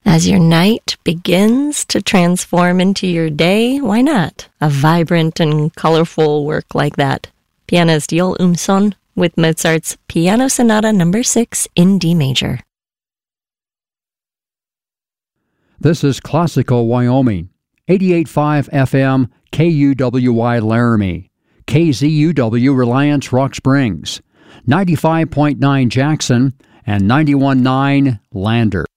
As your night begins to transform into your day, why not a vibrant and colorful work like that? Pianist Joel Umson with Mozart's Piano Sonata No. 6 in D major. This is Classical Wyoming, 88.5 FM, KUWY Laramie, KZUW Reliance Rock Springs, 95.9 Jackson, and 91.9 Lander.